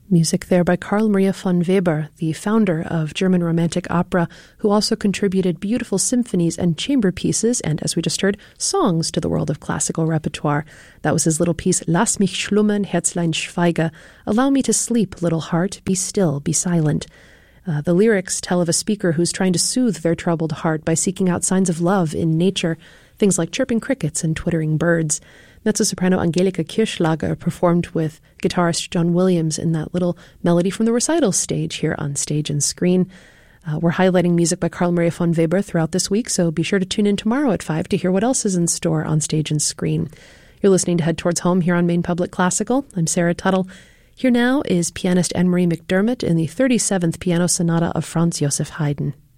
Music there by Carl Maria von Weber, the founder of German Romantic Opera, who also contributed beautiful symphonies and chamber pieces, and, as we just heard, songs to the world of classical repertoire. That was his little piece, Lass mich schlummern, Herzlein schweige, Allow me to sleep, little heart, be still, be silent. The lyrics tell of a speaker who's trying to soothe their troubled heart by seeking out signs of love in nature, things like chirping crickets and twittering birds. Mezzo-soprano Angelika Kirchschlager performed with guitarist John Williams in that little melody from the recital stage here on Stage and Screen. We're highlighting music by Carl Maria von Weber throughout this week, so be sure to tune in tomorrow at 5 to hear what else is in store on Stage and Screen. You're listening to Head Towards Home here on Maine Public Classical. I'm Sarah Tuttle. Here now is pianist Anne-Marie McDermott in the 37th Piano Sonata of Franz Joseph Haydn.